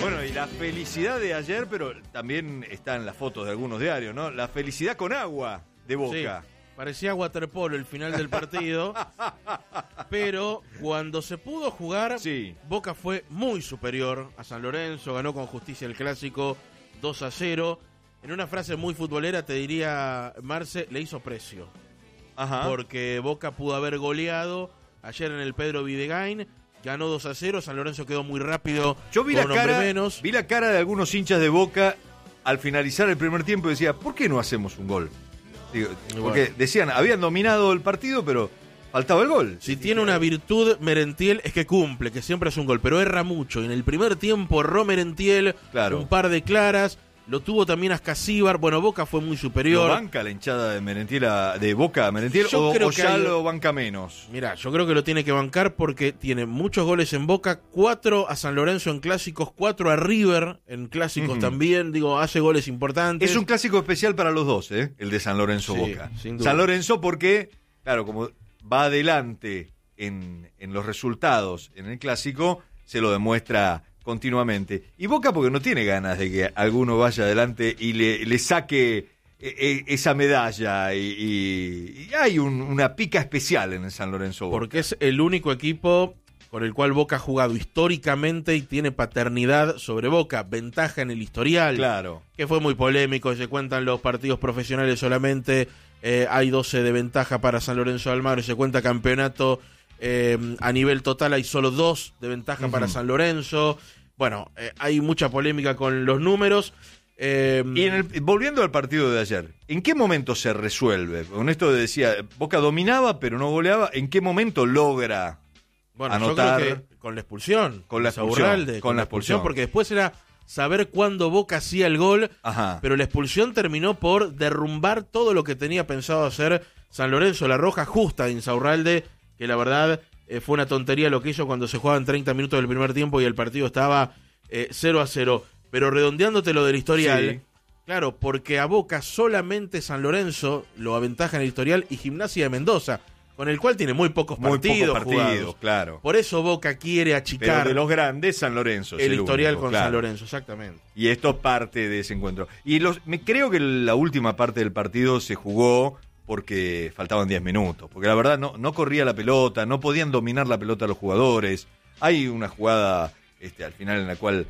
Bueno, y la felicidad de ayer, pero también está en las fotos de algunos diarios, ¿no? La felicidad con agua de Boca. Sí, parecía waterpolo el final del partido, pero cuando se pudo jugar, sí, Boca fue muy superior a San Lorenzo, ganó con justicia el clásico 2-0. En una frase muy futbolera te diría, Marce, le hizo precio. Ajá. Porque Boca pudo haber goleado ayer en el Pedro Videgain, ganó 2-0, San Lorenzo quedó muy rápido. Yo vi con la cara, menos. vi la cara de algunos hinchas de Boca al finalizar el primer tiempo y decía, ¿por qué no hacemos un gol? Digo, porque decían, habían dominado el partido, pero faltaba el gol. Si tiene una virtud Merentiel es que cumple, que siempre es un gol, pero erra mucho. En el primer tiempo erró Merentiel, claro, un par de claras, lo tuvo también Ascasíbar. Bueno, Boca fue muy superior. ¿Lo banca la hinchada de Merentiel, de Boca a Merentiel, o ya lo banca menos? Mirá, yo creo que lo tiene que bancar porque tiene muchos goles en Boca, 4 a San Lorenzo en clásicos, 4 a River en clásicos también, digo, hace goles importantes. Es un clásico especial para los dos, el de San Lorenzo-Boca. Sin duda. San Lorenzo porque, claro, como va adelante en los resultados en el clásico, se lo demuestra continuamente. Y Boca porque no tiene ganas de que alguno vaya adelante y le saque esa medalla. Y hay una pica especial en el San Lorenzo Boca. Porque es el único equipo con el cual Boca ha jugado históricamente y tiene paternidad sobre Boca, ventaja en el historial. Claro. Que fue muy polémico, se cuentan los partidos profesionales solamente, hay 12 de ventaja para San Lorenzo de Almagro, se cuenta campeonato. A nivel total hay solo 2 de ventaja para San Lorenzo. Bueno, hay mucha polémica con los números. Y volviendo al partido de ayer, ¿en qué momento se resuelve? Con esto decía, Boca dominaba pero no goleaba. ¿En qué momento logra anotar? Yo creo que con la expulsión. Con la expulsión. Con la expulsión, porque después era saber cuándo Boca hacía el gol. Ajá. Pero la expulsión terminó por derrumbar todo lo que tenía pensado hacer San Lorenzo. La roja justa de Insaurralde, que la verdad fue una tontería lo que hizo cuando se jugaban 30 minutos del primer tiempo y el partido estaba 0-0. Pero redondeándote lo del historial, sí, claro, porque a Boca solamente San Lorenzo lo aventaja en el historial y Gimnasia de Mendoza, con el cual tiene muy pocos partidos jugados. Claro. Por eso Boca quiere achicar. Pero de los grandes, San Lorenzo. El historial único, con claro. San Lorenzo, exactamente. Y esto es parte de ese encuentro. Y creo que la última parte del partido se jugó porque faltaban 10 minutos. Porque la verdad no corría la pelota, no podían dominar la pelota los jugadores. Hay una jugada al final en la cual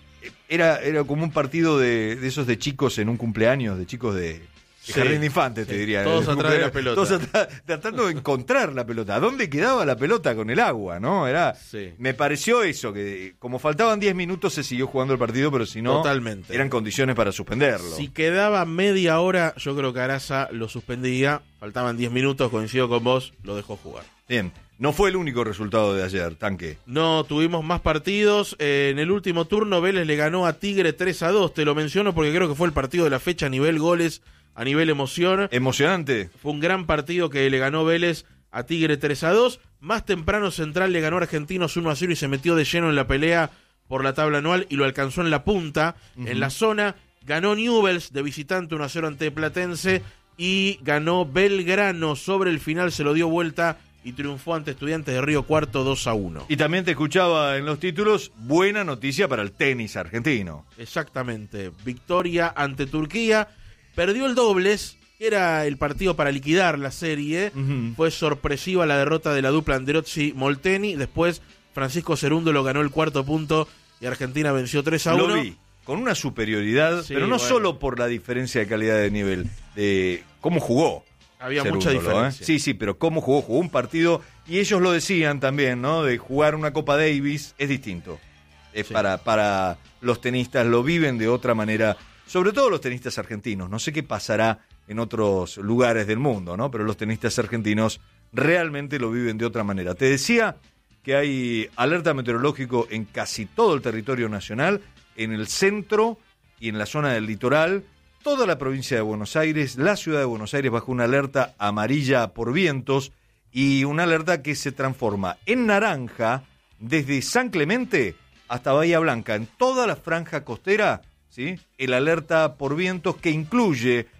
era como un partido de esos de chicos en un cumpleaños, de chicos de jardín de infantes, te diría. Todos atrás de la pelota. Todos tratando de encontrar la pelota. ¿A dónde quedaba la pelota con el agua? ¿No? Me pareció eso, que como faltaban 10 minutos se siguió jugando el partido, pero si no, totalmente, eran condiciones para suspenderlo. Si quedaba media hora, yo creo que Araza lo suspendía. Faltaban 10 minutos, coincido con vos, lo dejó jugar. Bien. No fue el único resultado de ayer, Tanque. No, tuvimos más partidos. En el último turno Vélez le ganó a Tigre 3-2. Te lo menciono porque creo que fue el partido de la fecha a nivel goles, a nivel emoción. Emocionante. Fue un gran partido que le ganó Vélez a Tigre 3-2. Más temprano Central le ganó a Argentinos 1-0 y se metió de lleno en la pelea por la tabla anual y lo alcanzó en la punta, en la zona. Ganó Newell's de visitante 1-0 ante Platense y ganó Belgrano. Sobre el final se lo dio vuelta y triunfó ante Estudiantes de Río Cuarto 2-1. Y también te escuchaba en los títulos, buena noticia para el tenis argentino. Exactamente, victoria ante Turquía, perdió el dobles, era el partido para liquidar la serie, fue sorpresiva la derrota de la dupla Anderozzi-Molteni, después Francisco Cerundo lo ganó el cuarto punto y Argentina venció 3-1. Lo vi, con una superioridad, sí, pero no solo por la diferencia de calidad de nivel, de cómo jugó. Había mucha diferencia. Sí, pero cómo jugó un partido, y ellos lo decían también, ¿no? De jugar una Copa Davis es distinto. Sí. Para los tenistas, lo viven de otra manera, sobre todo los tenistas argentinos. No sé qué pasará en otros lugares del mundo, ¿no? Pero los tenistas argentinos realmente lo viven de otra manera. Te decía que hay alerta meteorológico en casi todo el territorio nacional, en el centro y en la zona del litoral. Toda la provincia de Buenos Aires, la ciudad de Buenos Aires bajo una alerta amarilla por vientos y una alerta que se transforma en naranja desde San Clemente hasta Bahía Blanca. En toda la franja costera, ¿sí? El alerta por vientos que incluye,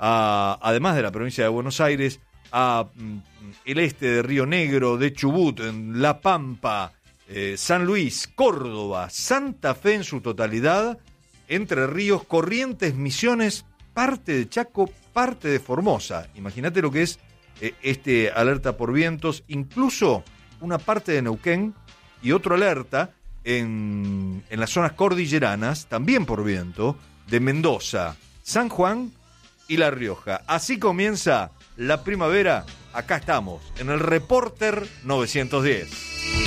además de la provincia de Buenos Aires, el este de Río Negro, de Chubut, en La Pampa, San Luis, Córdoba, Santa Fe en su totalidad, Entre Ríos, Corrientes, Misiones, parte de Chaco, parte de Formosa. Imagínate lo que es este alerta por vientos, incluso una parte de Neuquén y otro alerta en las zonas cordilleranas, también por viento, de Mendoza, San Juan y La Rioja. Así comienza la primavera. Acá estamos, en el Reporter 910.